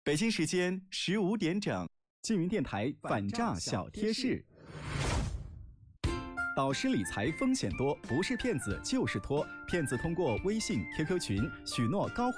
北京时间15点整， 缙云电台反诈小贴士。导师理财风险多，不是骗子就是托。骗子通过微信、QQ 群许诺高回